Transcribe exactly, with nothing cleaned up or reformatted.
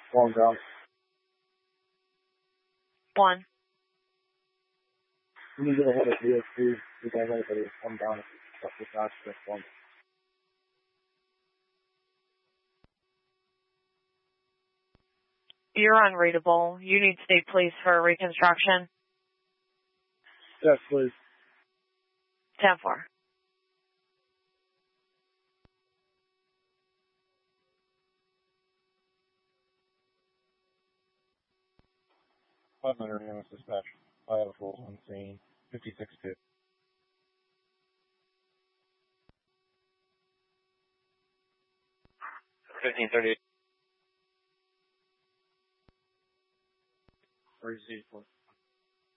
One ground. One. You need to get ahead of three oh two. You guys ready for this. One down. That's the fast. Just one. You're unreadable. You need state police for reconstruction. Yes, please. ten four. five hundred ambulance dispatch. Five full on scene. fifty-six two. fifteen thirty. Where is he for?